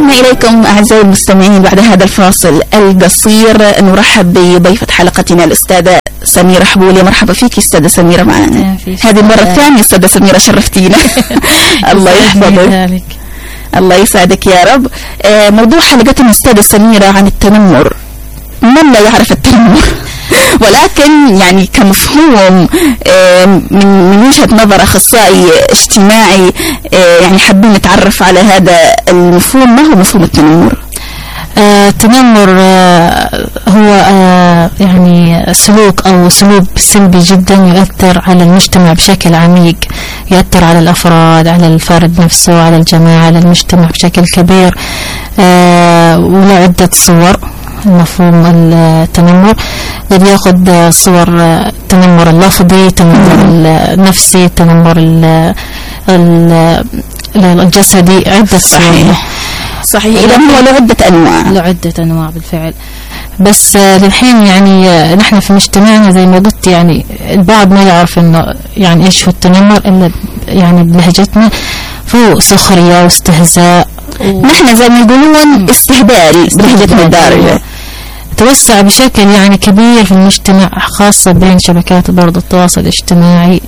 عدنا إليكم أعزائي المستمعين بعد هذا الفاصل القصير. نرحب بضيفة حلقتنا الأستاذة سميرة حبولي. مرحبا فيك أستاذة سميرة معنا. هذه المرة الثانية أستاذة سميرة، شرفتينا. الله يحفظك. الله يسعدك يا رب. موضوع حلقتنا أستاذة سميرة عن التنمر. من لا يعرف التنمر؟ ولكن يعني كمفهوم من وجهة نظر أخصائي اجتماعي، يعني حابين نتعرف على هذا المفهوم. ما هو مفهوم التنمر؟ التنمر هو يعني سلوك أو أسلوب سلبي جدا يؤثر على المجتمع بشكل عميق، يؤثر على الأفراد، على الفرد نفسه، على الجماعة، على المجتمع بشكل كبير. وله عدة صور. مفهوم التنمر قد يأخذ صور التنمر اللفظي، التنمر النفسي، التنمر الجسدي، عدة صور. صحيح. إذا هو له عدة أنواع. له عدة أنواع بالفعل. بس للحين يعني نحن في مجتمعنا زي ما قلت يعني البعض ما يعرف إنه يعني إيش هو التنمر إلا يعني بلهجتنا، فهو سخرية واستهزاء. نحن زي ما يقولون استهبال بلهجتنا الدارجة. توسع بشكل يعني كبير في المجتمع، خاصة بين شبكات برضو التواصل الاجتماعي.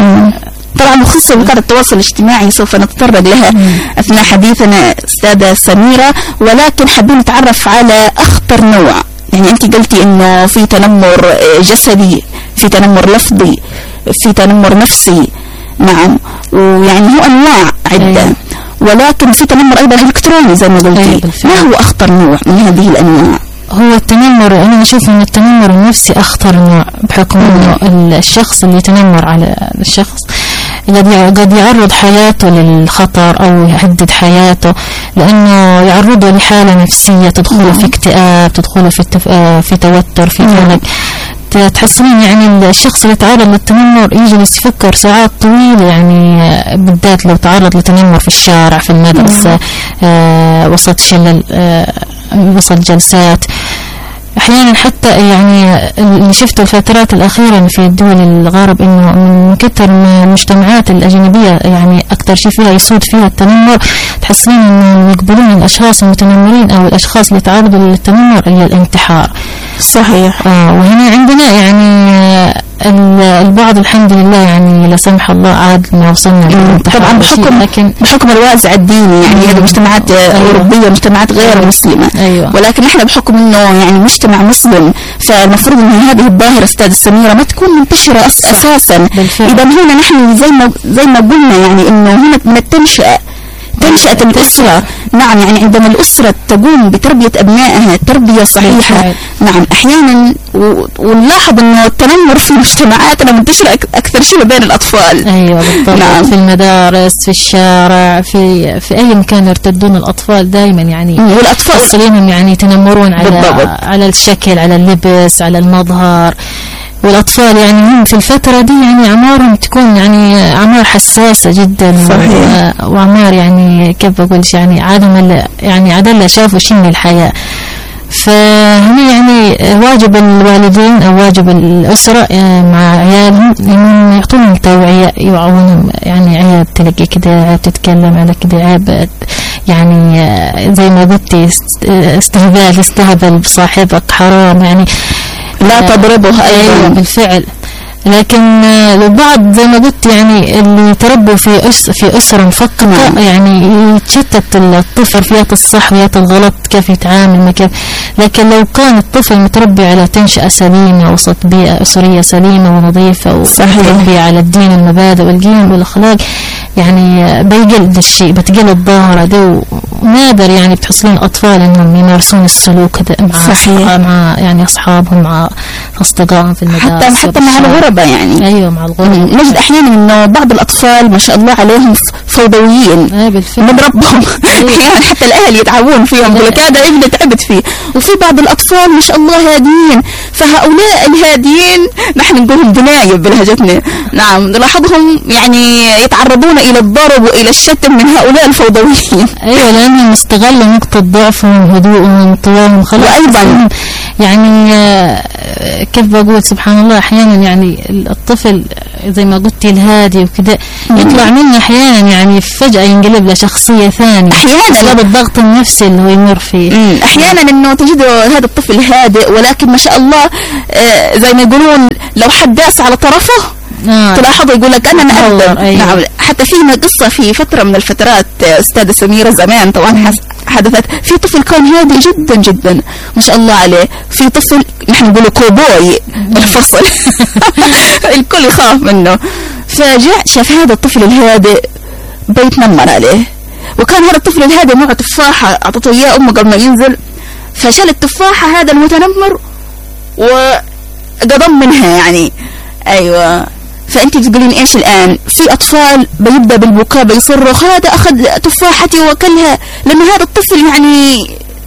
طبعا خصوصا وكالة التواصل الاجتماعي سوف نتطرق لها أثناء حديثنا أستاذة سميرة، ولكن حابين نتعرف على أخطر نوع. يعني أنت قلتي إنه في تنمر جسدي، في تنمر لفظي، في تنمر نفسي. نعم، ويعني هو أنواع عدة. ولكن في تنمر أيضا إلكتروني زي ما قلتي. ما هو أخطر نوع من هذه الأنواع؟ هو التنمر، أنا أشوف أن التنمر النفسي أخطر نوع، بحكم أنه الشخص اللي يتنمر على الشخص قد يعرض حياته للخطر أو يهدد حياته، لأنه يعرضه لحالة نفسية تدخله في اكتئاب، تدخله في توتر، في قلق. تحصلين يعني الشخص اللي تعرض للتنمر يجلس يفكر ساعات طويلة، يعني بالذات لو تعرض لتنمر في الشارع، في المدرسة، وسط شلل، وسط جلسات. أحيانا حتى يعني اللي شفته الفترات الأخيرة في دول الغرب إنه من كثر ما المجتمعات الأجنبية يعني أكثر شيء فيها يسود فيها التنمر، تحسين إنه يقبلون الأشخاص المتنمرين أو الأشخاص اللي تعرضوا للتنمر إلى الانتحار. صحيح. وهنا عندنا يعني البعض الحمد لله يعني لا سمح الله عاد ما وصلنا للانتحار. طبعا بحكم الوازع الديني، يعني هذه مجتمعات أوروبية، مجتمعات غير مسلمة. أيوة. ولكن احنا بحكم انه يعني مجتمع مسلم، فالمفروض ان هذه الظاهرة استاذ سميرة ما تكون منتشرة اساسا. اذا هنا نحن زي ما قلنا يعني انه هنا من التنشئة الأسرة. نعم، يعني عندما الأسرة تقوم بتربية أبنائها تربية صحيحة. نعم، أحيانا ونلاحظ أنه التنمر في مجتمعاتنا منتشر أكثر شيء بين الأطفال. أيوة بالضبط. نعم. في المدارس، في الشارع، في أي مكان يرتدون الأطفال دائما يعني والأطفال أصلينهم يعني يتنمرون على الشكل، على اللبس، على المظهر. والأطفال يعني هم في الفترة دي يعني أعمارهم تكون يعني أعمار حساسة جدا. صحيح. وأعمار يعني كيف بقول يعني عادة شافوا شيء من الحياة. فهنا يعني واجب الوالدين أو واجب الأسرة مع عيالهم إنهم يعطونهم توعية، يوعونهم. يعني عيب تلقي كده، عيب تتكلم على كده، عيب يعني زي ما قلتي استهبال بصاحبك، حرام، يعني لا تضربه. أيوة بالفعل. لكن البعض زي ما قلت يعني اللي تربوا في أسرة مفككة يعني يتشتت الطفل فيات الصح وفيات الغلط، كيف يتعامل ما كيف. لكن لو كان الطفل متربي على تنشئة سليمة وسط بيئة أسرية سليمة ونظيفة ومتربي على الدين، المبادئ والقيم والأخلاق، يعني بيقل الشيء، بتقل الظاهرة دي. ونادر يعني بتحصلين أطفال إنهم يمارسون السلوك مع يعني أصحابهم، مع أصدقائهم في المدارس، حتى مع الغرباء يعني. أيوة مع الغرباء. نجد أحيانا إنه بعض الأطفال ما شاء الله عليهم فوضويين، نضربهم. أحيانا حتى الأهل يتعبون فيهم، يقول لك هذا ابني تعبت فيه. وفي بعض الأطفال ما شاء الله هاديين، فهؤلاء الهاديين نحن نقولهم دنايب بلهجتنا. نعم، نلاحظهم يعني يتعرضون إلى الضرب وإلى الشتم من هؤلاء الفوضويين. أيوة، لأنهم استغلوا نقطة ضعفهم، هدوءهم، طوالهم، خلاص. وأيضا يعني كيف بقول سبحان الله أحيانا يعني الطفل زي ما قلتي الهادي وكذا يطلع منه أحيانا يعني فجأة ينقلب لشخصية ثانية أحيانا بسبب الضغط النفسي اللي هو يمر فيه. أحيانا إنه تجده هذا الطفل هادئ ولكن ما شاء الله زي ما يقولون لو حد داس على طرفه تلاحظوا يقول لك أنا مأذن. أيوة. نعم. حتى فينا قصة في فترة من الفترات أستاذة سميرة زمان طبعا حدثت في طفل كان هادي جدا جدا ما شاء الله عليه، في طفل نحن نقوله كوبوي الفصل الكل يخاف منه، فجاء شاف هذا الطفل الهادئ بيتنمر عليه، وكان هذا الطفل الهادئ معه تفاحة أعطته إياه أمه قبل ما ينزل، فشال التفاحة هذا المتنمر وقضم منها يعني. أيوة. فأنت تقولين إيش الآن؟ في أطفال بيبدأ بالبكاء بيصرخ هذا أخذ تفاحتي وأكلها، لأن هذا الطفل يعني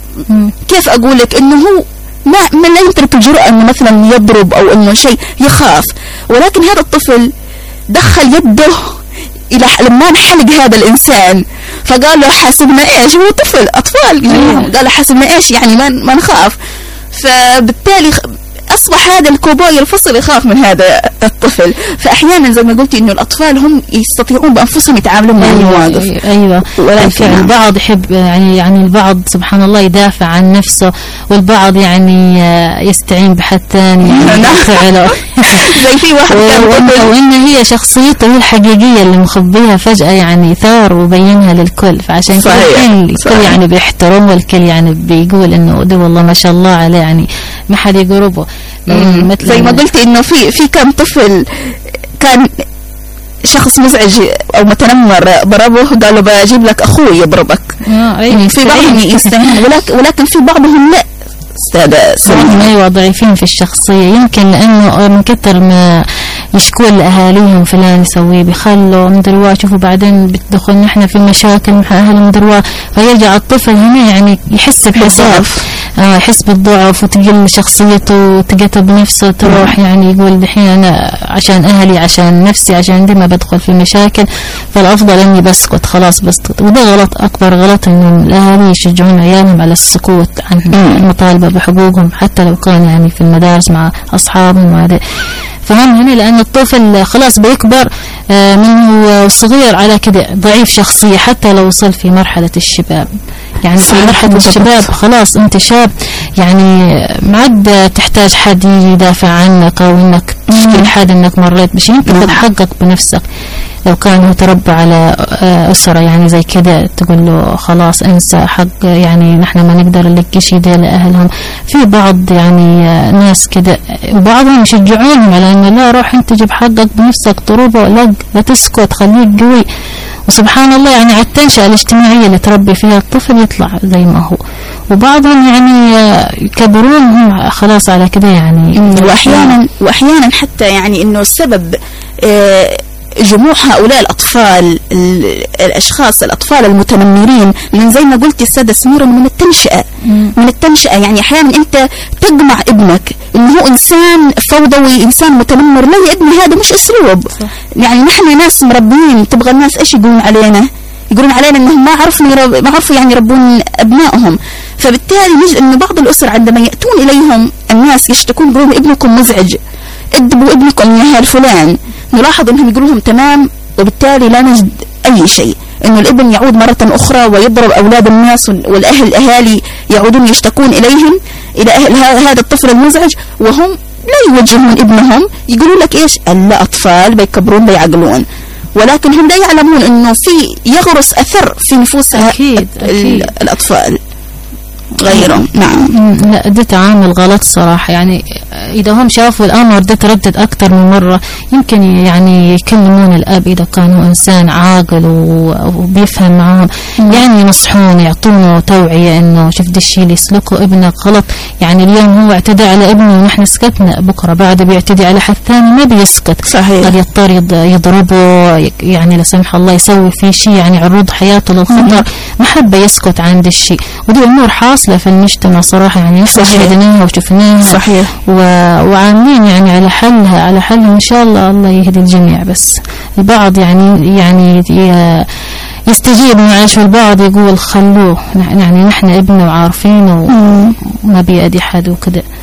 كيف أقولك إنه هو ما لا يمتلك الجرأة إنه مثلا يضرب أو إنه شيء، يخاف، ولكن هذا الطفل دخل يده إلى لما حلق هذا الإنسان، فقال له حاسبنا إيش، هو طفل أطفال قال له حاسبنا إيش يعني ما نخاف، فبالتالي أصبح هذا الكوبوي الفصل يخاف من هذا الطفل. فأحيانا زي ما قلتي إنه الأطفال هم يستطيعون بأنفسهم يتعاملون مع المواقف. أيوة. ولكن البعض يحب يعني البعض سبحان الله يدافع عن نفسه، والبعض يعني يستعين بحد ثاني يعني زي في واحد وإن هي شخصيته هي الحقيقية اللي مخبيها فجأة يعني ثار وبينها للكل، فعشان كده الكل يعني بيحترم، والكل يعني بيقول إنه ده والله ما شاء الله عليه يعني ما حد يقربه. زي ما قلتي انه في كم طفل كان شخص مزعج او متنمر ضربه، قال له بجيب لك اخوي يضربك. في بعضهم يستهين ولكن في بعضهم لا استاذة سميرة. ايوه ضعيفين في الشخصية، يمكن لانه من كثر ما يشكوا لأهاليهم فلان يسويه بيخلوا مدروا، شوفوا بعدين بتدخل نحن في مشاكل مع أهل مدروا، فيرجع الطفل هنا يعني يحس بحساب يحس بالضعف وتقل شخصيته وتقتل بنفسه، تروح يعني يقول دحين أنا عشان أهلي عشان نفسي عشان دي ما بدخل في مشاكل، فالأفضل إني بسكت خلاص بسكت. وده غلط، أكبر غلط إنه الأهالي يشجعون عيالهم على السكوت عن المطالبة بحقوقهم حتى لو كان يعني في المدارس مع أصحابهم وهذا. فهم هنا لأن الطفل خلاص بيكبر منه صغير على كده ضعيف شخصية حتى لو وصل في مرحلة الشباب. يعني في مرحلة الشباب خلاص أنت شاب يعني معد تحتاج حد يدافع عنك أو إنك تشكي لحد إنك مريت بشيء، أنت تاخذ حقك بنفسك. لو كان هو تربى على أسرة يعني زي كده تقول له خلاص انسى حق، يعني نحن ما نقدر نلقي شيء ده لأهلهم. في بعض يعني ناس كده وبعضهم يشجعونهم على إنه لا روح أنت جيب حقك بنفسك، طربه لا تسكت خليك قوي. وسبحان الله يعني على التنشئة الاجتماعية اللي تربي فيها الطفل يطلع زي ما هو، وبعضهم يعني يكبرون هم خلاص على كده يعني. وأحيانا حتى يعني إنه السبب جموع هؤلاء الأطفال الأطفال المتنمرين، لأن زي ما قلت السادة سميرة من التنشئة يعني أحيانا أنت تجمع ابنك إنه هو إنسان فوضوي إنسان متنمر، لا يا ابني هذا مش أسلوب. يعني نحن ناس مربيين، تبغى الناس إيش يقولون علينا إنهم ما عرفوا يعني يربون أبنائهم. فبالتالي نجد إن بعض الأسر عندما يأتون إليهم الناس يشتكون يقولون ابنكم مزعج، ادبوا ابنكم يا هال فلان، نلاحظ انهم يقولون تمام، وبالتالي لا نجد اي شيء انه الابن يعود مرة اخرى ويضرب اولاد الناس، الاهالي يعودون يشتكون اليهم الى هذا الطفل المزعج، وهم لا يوجهون ابنهم، يقولون لك ايش لا اطفال بيكبرون بيعقلون، ولكن هم لا يعلمون انه في يغرس اثر في نفوس أكيد. الاطفال غيرهم. نعم. لا ده تعامل غلط صراحة، يعني إذا هم شافوا الأمر ده تردد أكثر من مرة يمكن يعني يكلمون الأب إذا كان هو إنسان عاقل وبيفهم معهم، يعني ينصحون يعطونه توعية إنه شوف ده الشيء اللي يسلكه ابنك غلط. يعني اليوم هو اعتدى على ابنه ونحن سكتنا، بكرة بعد بيعتدي على حد ثاني ما بيسكت. صحيح. قد يضطر يضربه، يعني لا سمح الله يسوي فيه شيء يعني عرض حياته للخطر، ما حب يسكت عند الشيء. ودي أمور حاصلة في المجتمع صراحة، يعني شاهدناها وشفناها. صحيح. وعاملين يعني على حلها إن شاء الله يهدي الجميع. بس البعض يعني يستجيب معاش، والبعض يقول خلوه يعني نحن ابنه وعارفينه وما بيأدي حد وكده.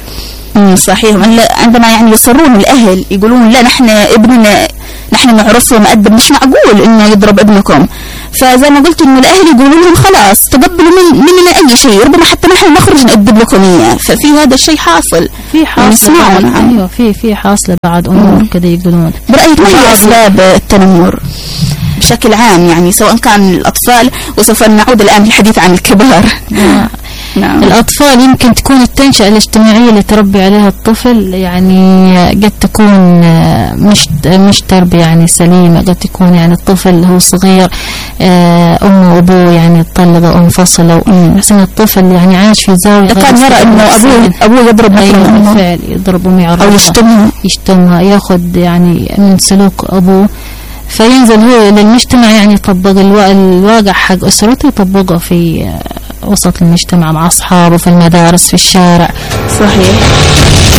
صحيح. عندما يعني يصرون الأهل يقولون لا نحن ابننا نحن نعرفه مؤدب، مش معقول إنه يضرب ابنكم. فزي ما قلت إنه الأهل يقولون لهم خلاص تقبلوا مننا أي شيء، ربما حتى نحن نخرج نأدب لكم إياه. ففي هذا الشيء حاصل، في حاصل أيوة في حاصلة بعد أمور كذا يقولون. برأيك ما هي أسباب التنمر بشكل عام، يعني سواء كان الأطفال وسوف نعود الآن للحديث عن الكبار؟ نعم. الأطفال يمكن تكون التنشئة الاجتماعية اللي تربي عليها الطفل، يعني قد تكون مش تربية يعني سليمة. قد تكون يعني الطفل هو صغير أمه وأبوه يعني طلقوا أو انفصلوا، حسن الطفل يعني عايش في زاوية كان يرى إنه أبوه يضرب بالفعل، يضرب أمه أو يشتمها ياخذ يعني من سلوك أبوه، فينزل هو للمجتمع يعني يطبق الواقع حق أسرته، يطبقه في وسط المجتمع مع أصحابه في المدارس في الشارع. صحيح.